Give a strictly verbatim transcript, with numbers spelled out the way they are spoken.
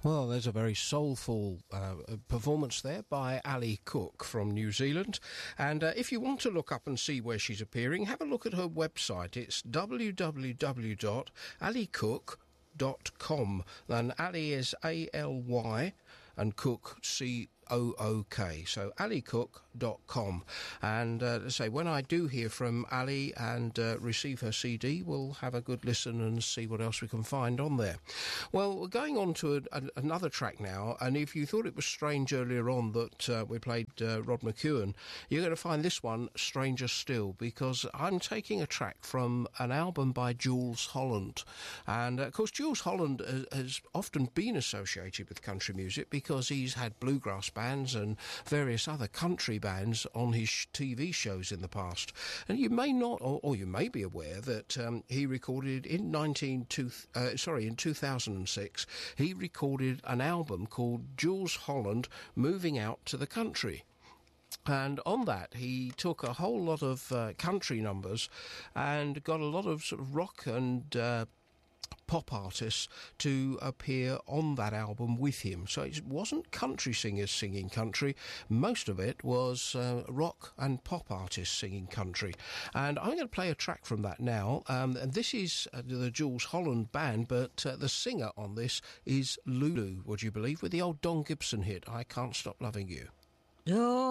Well, there's a very soulful uh, performance there by Ali Cook from New Zealand. And uh, if you want to look up and see where she's appearing, have a look at her website. It's w w w dot ali cook dot com. And Ali is A L Y and Cook C O O K. So ali cook dot com. And uh, to say, when I do hear from Ali and uh, receive her C D, we'll have a good listen and see what else we can find on there. Well, we're going on to a, a, another track now, and if you thought it was strange earlier on that uh, we played uh, Rod McEwen, you're going to find this one stranger still, because I'm taking a track from an album by Jools Holland. And, uh, of course, Jools Holland has, has often been associated with country music because he's had bluegrass bands and various other country bands on his T V shows in the past. And you may not, or, or you may be aware that um, he recorded in nineteen two, uh, sorry, in two thousand six, he recorded an album called Jools Holland Moving Out to the Country. And on that, he took a whole lot of uh, country numbers and got a lot of sort of rock and uh, pop artists to appear on that album with him. So it wasn't country singers singing country. Most of it was uh, rock and pop artists singing country. And I'm going to play a track from that now. Um, and this is uh, the Jools Holland band, but uh, the singer on this is Lulu, would you believe, with the old Don Gibson hit, I Can't Stop Loving You. Oh.